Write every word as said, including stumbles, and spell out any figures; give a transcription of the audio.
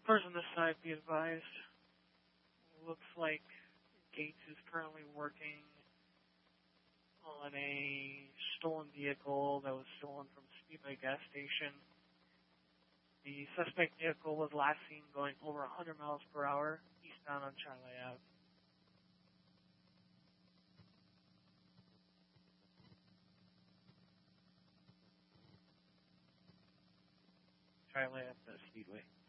First on this side, be advised. Looks like Gates is currently working on a stolen vehicle that was stolen from Speedway gas station. The suspect vehicle was last seen going over one hundred miles per hour eastbound on Charlie Ave. Charlie Ave, the Speedway.